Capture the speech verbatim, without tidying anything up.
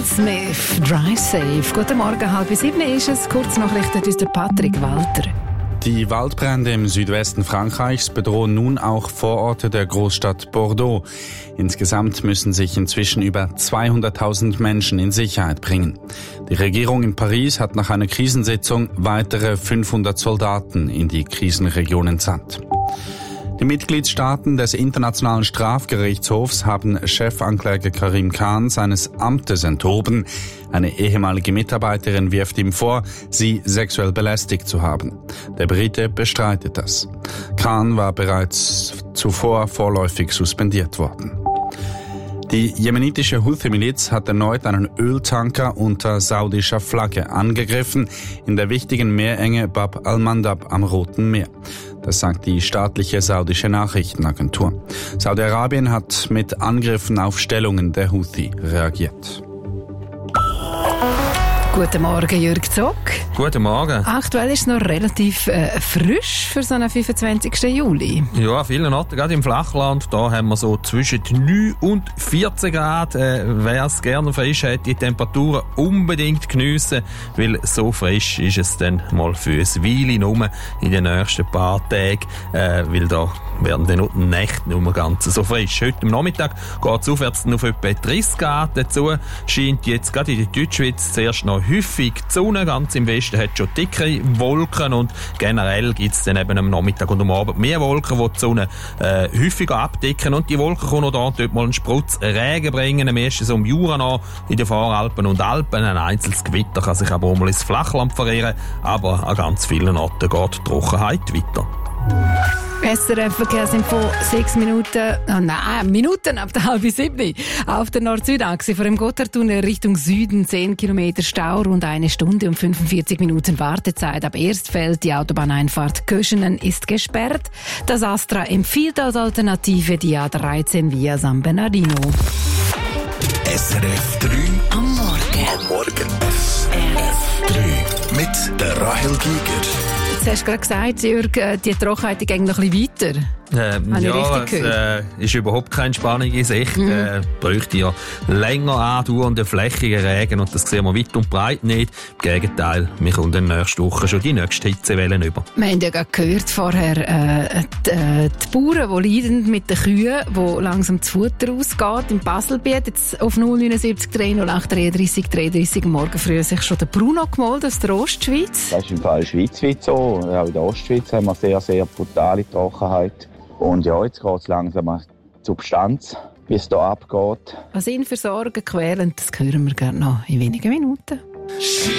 Smith, Drive Safe. Guten Morgen, halb sieben ist es. Kurznachrichten aus der Patrick Walter. Die Waldbrände im Südwesten Frankreichs bedrohen nun auch Vororte der Großstadt Bordeaux. Insgesamt müssen sich inzwischen über zweihunderttausend Menschen in Sicherheit bringen. Die Regierung in Paris hat nach einer Krisensitzung weitere fünfhundert Soldaten in die Krisenregion entsandt. Die Mitgliedstaaten des Internationalen Strafgerichtshofs haben Chefankläger Karim Khan seines Amtes enthoben. Eine ehemalige Mitarbeiterin wirft ihm vor, sie sexuell belästigt zu haben. Der Brite bestreitet das. Khan war bereits zuvor vorläufig suspendiert worden. Die jemenitische Houthi-Miliz hat erneut einen Öltanker unter saudischer Flagge angegriffen in der wichtigen Meerenge Bab al-Mandab am Roten Meer. Das sagt die staatliche saudische Nachrichtenagentur. Saudi-Arabien hat mit Angriffen auf Stellungen der Houthi reagiert. Guten Morgen, Jürg Zock. Guten Morgen. Aktuell ist es noch relativ äh, frisch für so einen fünfundzwanzigsten Juli. Ja, an vielen Orten, gerade im Flachland, da haben wir so zwischen neun und vierzehn Grad. Äh, Wer es gerne frisch hat, die Temperaturen unbedingt geniessen, weil so frisch ist es dann mal für ein Weile rum in den nächsten paar Tagen, äh, weil da werden dann auch die Nächte nicht mehr ganz so frisch. Heute am Nachmittag geht es aufwärts auf etwa dreißig Grad. Dazu scheint jetzt gerade in der Deutschschweiz zuerst noch häufig die Sonne. Ganz im Westen hat schon dicke Wolken und generell gibt es dann eben am Nachmittag und am Abend mehr Wolken, die die Sonne äh, häufiger abdecken. Und die Wolken können auch da dort mal einen Sprutz Regen bringen, am ersten so im Jura noch, in den Voralpen und Alpen. Ein einzelnes Gewitter kann sich aber auch mal ins Flachland verirren, aber an ganz vielen Orten geht die Trockenheit weiter. S R F Verkehrsinfo, sechs Minuten, oh nein, Minuten ab der halben sieben. Auf der Nord-Süd-Achse vor dem Gotthardtunnel Richtung Süden, zehn Kilometer Stau, rund eine Stunde und fünfundvierzig Minuten Wartezeit. Ab Erstfeld, die Autobahneinfahrt Köschenen ist gesperrt. Das Astra empfiehlt als Alternative die A dreizehn via San Bernardino. S R F drei am Morgen. Am Morgen. S R F drei mit der Rahel Giger. Du hast gerade gesagt, Jürg, die Trockenheit geht eigentlich ein bisschen weiter. Ähm, ja, es äh, ist überhaupt keine Spannung in Sicht. Mhm. Äh, bräuchte ja länger andauernden flächigen Regen und das sehen wir weit und breit nicht. Im Gegenteil, wir kommen dann nächste Woche schon die nächste Hitzewelle über. Wir haben ja gerade gehört vorher, äh, die, äh, die Bauern, die leiden mit den Kühen, wo langsam das Futter ausgeht. Im Baselbiet jetzt auf null neun sieben drei null acht dreiunddreißig dreiunddreißig morgen früh sich schon der Bruno gemeldet aus der Ostschweiz. Das ist im Fall schweizweit so. Auch in der Ostschweiz haben wir sehr, sehr brutale Trockenheit. Und ja, jetzt geht es langsam an die Substanz, wie es hier abgeht. Was ihn für Sorgen quälen, das hören wir gerne noch in wenigen Minuten.